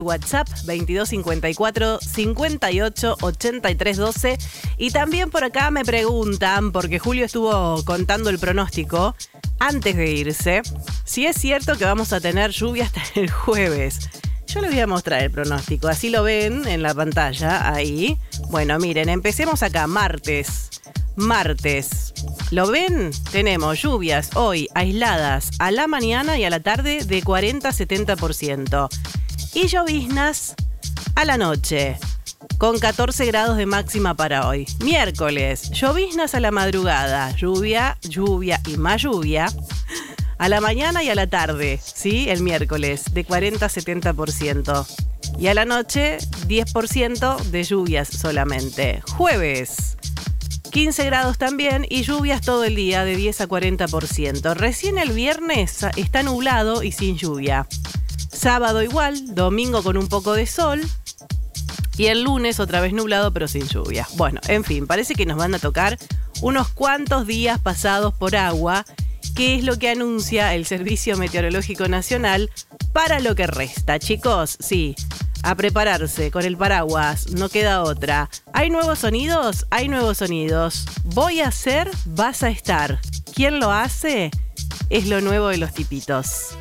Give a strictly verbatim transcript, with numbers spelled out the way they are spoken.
WhatsApp veintidós cincuenta y cuatro cincuenta y ocho ochenta y tres doce. Y también por acá me preguntan, porque Julio estuvo contando el pronóstico antes de irse, si es cierto que vamos a tener lluvia hasta el jueves. Yo les voy a mostrar el pronóstico, así lo ven en la pantalla, ahí. Bueno, miren, empecemos acá, martes. Martes, ¿lo ven? Tenemos lluvias hoy aisladas a la mañana y a la tarde de cuarenta a setenta por ciento. Y lloviznas a la noche, con catorce grados de máxima para hoy. Miércoles, lloviznas a la madrugada, lluvia, lluvia y más lluvia a la mañana y a la tarde, ¿sí? El miércoles, de cuarenta a setenta por ciento. Y a la noche, diez por ciento de lluvias solamente. Jueves, quince grados también y lluvias todo el día de diez a cuarenta por ciento. Recién el viernes está nublado y sin lluvia. Sábado igual, domingo con un poco de sol y el lunes otra vez nublado pero sin lluvia. Bueno, en fin, parece que nos van a tocar unos cuantos días pasados por agua, que es lo que anuncia el Servicio Meteorológico Nacional para lo que resta. Chicos, sí, a prepararse con el paraguas, no queda otra. ¿Hay nuevos sonidos? Hay nuevos sonidos. Voy a ser, vas a estar. ¿Quién lo hace? Es lo nuevo de los tipitos.